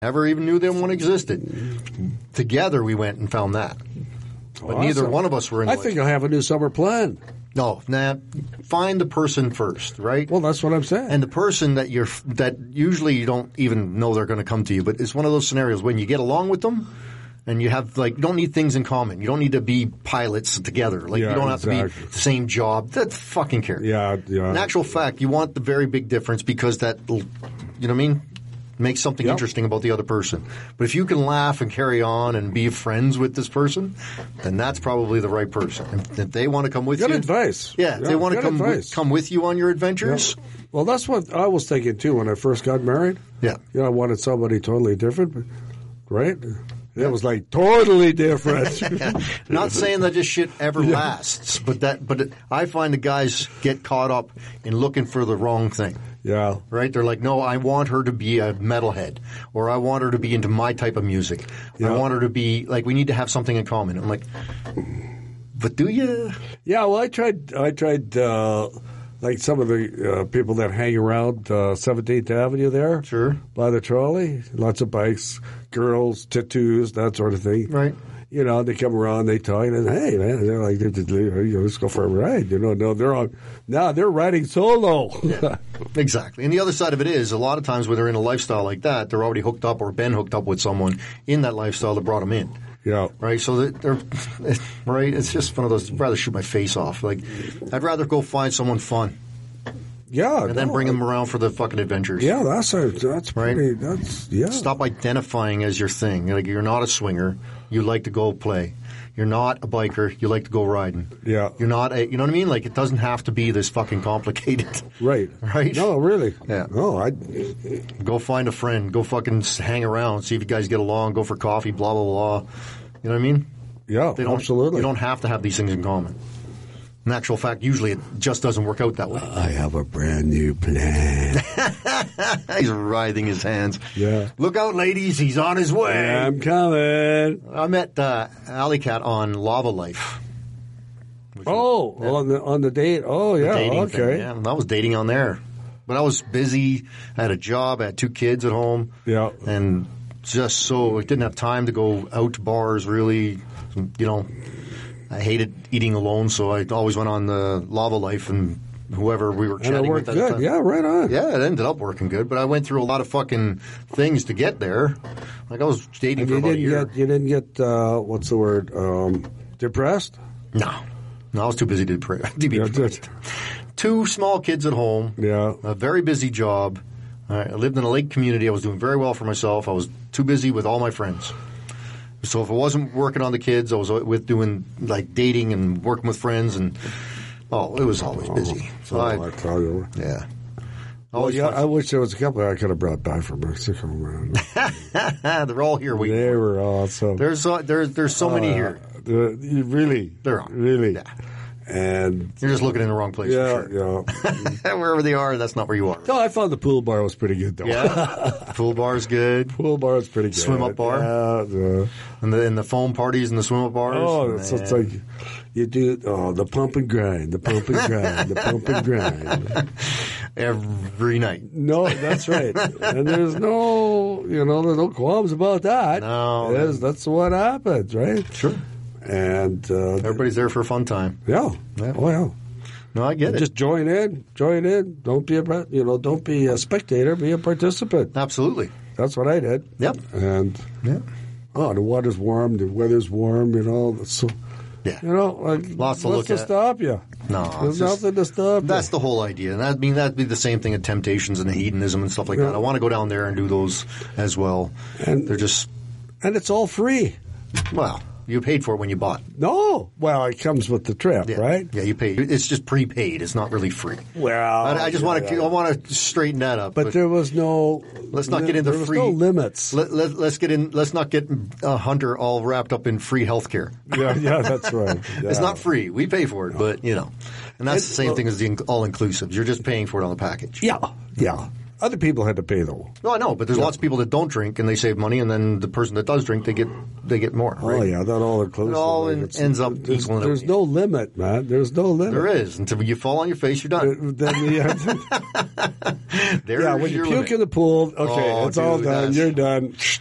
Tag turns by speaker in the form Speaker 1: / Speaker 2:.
Speaker 1: Never even knew that one existed. Together we went and found that. But neither one of us were in
Speaker 2: I think I'll have a new summer plan.
Speaker 1: No, find the person first, right?
Speaker 2: Well, that's what I'm saying.
Speaker 1: And the person that usually you don't even know they're going to come to you, but it's one of those scenarios when you get along with them and you have you don't need things in common. You don't need to be pilots together. You don't have to be the same job. That fucking cares.
Speaker 2: Yeah.
Speaker 1: In actual fact, you want the very big difference because that, you know what I mean? Makes something interesting about the other person. But if you can laugh and carry on and be friends with this person, then that's probably the right person. If they want to come with you.
Speaker 2: Good advice.
Speaker 1: Yeah, if they want to come with you on your adventures.
Speaker 2: Yeah. Well, that's what I was thinking, too, when I first got married.
Speaker 1: Yeah.
Speaker 2: I wanted somebody totally different, right? It was totally different.
Speaker 1: Not saying that this shit ever lasts, but I find the guys get caught up in looking for the wrong thing.
Speaker 2: Yeah.
Speaker 1: Right? They're like, no, I want her to be a metalhead, or I want her to be into my type of music. Yeah. I want her to be we need to have something in common. I'm like, but do you?
Speaker 2: Yeah. Well, I tried. Some of the people that hang around 17th Avenue there,
Speaker 1: sure,
Speaker 2: by the trolley, lots of bikes, girls, tattoos, that sort of thing.
Speaker 1: Right.
Speaker 2: They come around, they talk, and hey, man, they're like, let's go for a ride. They're riding solo.
Speaker 1: Yeah, exactly. And the other side of it is, a lot of times when they're in a lifestyle like that, they're already hooked up or been hooked up with someone in that lifestyle that brought them in.
Speaker 2: Yeah.
Speaker 1: Right. So they're right. It's just one of those. I'd rather shoot my face off. I'd rather go find someone fun.
Speaker 2: Yeah.
Speaker 1: And then bring them around for the fucking adventures.
Speaker 2: Yeah. That's pretty.
Speaker 1: Right. Stop identifying as your thing. You're not a swinger. You like to go play. You're not a biker. You like to go riding.
Speaker 2: Yeah.
Speaker 1: You're not you know what I mean? It doesn't have to be this fucking complicated.
Speaker 2: Right.
Speaker 1: Right?
Speaker 2: No, really.
Speaker 1: Yeah.
Speaker 2: No,
Speaker 1: Go find a friend. Go fucking hang around. See if you guys get along. Go for coffee, blah, blah, blah. You know what I mean?
Speaker 2: Yeah, absolutely.
Speaker 1: You don't have to have these things in common. In actual fact, usually it just doesn't work out that way.
Speaker 2: I have a brand new plan.
Speaker 1: He's writhing his hands.
Speaker 2: Yeah.
Speaker 1: Look out, ladies. He's on his way.
Speaker 2: Yeah, I'm coming.
Speaker 1: I met Alley Cat on Lava Life.
Speaker 2: On the date. Oh, yeah. Okay.
Speaker 1: Thing, yeah. I was dating on there. But I was busy. I had a job. I had 2 kids at home.
Speaker 2: Yeah.
Speaker 1: And just so I didn't have time to go out to bars, really. I hated eating alone, so I always went on the Lava Life and whoever we were chatting with at the time.
Speaker 2: Yeah, right on.
Speaker 1: Yeah, it ended up working good, but I went through a lot of fucking things to get there. I was dating for about a year.
Speaker 2: You didn't get, what's the word, depressed?
Speaker 1: No, I was too busy to be depressed. 2 small kids at home.
Speaker 2: Yeah.
Speaker 1: A very busy job. I lived in a lake community. I was doing very well for myself. I was too busy with all my friends. So if I wasn't working on the kids, I was with doing dating and working with friends, and it was always busy. So
Speaker 2: I tell you.
Speaker 1: Yeah.
Speaker 2: I wish there was a couple I could have brought back from Mexico, man.
Speaker 1: They're all here.
Speaker 2: They were awesome.
Speaker 1: There's so many here.
Speaker 2: Really?
Speaker 1: There are.
Speaker 2: Really?
Speaker 1: Yeah.
Speaker 2: And
Speaker 1: you're just looking in the wrong place.
Speaker 2: Yeah,
Speaker 1: for sure. Yeah. Wherever they are, that's not where you are.
Speaker 2: No, I found the pool bar was pretty good, though.
Speaker 1: Yeah, pool bar's good.
Speaker 2: Pool bar is pretty good.
Speaker 1: Swim up bar.
Speaker 2: Yeah.
Speaker 1: And the foam parties and the swim up bars.
Speaker 2: Oh, it's like you do the pump and grind, the pump and grind, the pump and grind.
Speaker 1: Every night.
Speaker 2: No, that's right. And there's no, there's no qualms about that.
Speaker 1: No.
Speaker 2: That's what happens, right?
Speaker 1: Sure.
Speaker 2: And
Speaker 1: everybody's there for a fun time.
Speaker 2: Yeah. Oh, yeah.
Speaker 1: No, I get it.
Speaker 2: Just join in. Don't be a spectator. Be a participant.
Speaker 1: Absolutely.
Speaker 2: That's what I did.
Speaker 1: Yep.
Speaker 2: And the water's warm. The weather's warm. So
Speaker 1: lots to look at.
Speaker 2: To stop you?
Speaker 1: No,
Speaker 2: there's nothing to stop.
Speaker 1: That's the whole idea. And that'd be the same thing at Temptations and the hedonism and stuff like that. I want to go down there and do those as well.
Speaker 2: And
Speaker 1: they're just
Speaker 2: it's all free.
Speaker 1: Well. You paid for it when you bought.
Speaker 2: No. Well, it comes with the trip, right?
Speaker 1: Yeah, you pay. It's just prepaid. It's not really free.
Speaker 2: Well,
Speaker 1: I just want to. I want to straighten that up.
Speaker 2: But there was no.
Speaker 1: Let's not get into free.
Speaker 2: There was no limits.
Speaker 1: Let's get in. Let's not get Hunter all wrapped up in free health care.
Speaker 2: Yeah, that's right. Yeah.
Speaker 1: It's not free. We pay for it, but and that's the same thing as the all-inclusives. You're just paying for it on the package.
Speaker 2: Yeah. Other people had to pay though.
Speaker 1: No, I know, but there's lots of people that don't drink and they save money, and then the person that does drink, they get more. Right?
Speaker 2: Oh yeah, that all includes.
Speaker 1: It all ends up equaling.
Speaker 2: There's no limit, man. There's no limit.
Speaker 1: There is. Until you fall on your face, you're done.
Speaker 2: Yeah, when you puke in the pool, okay, it's all done. You're done.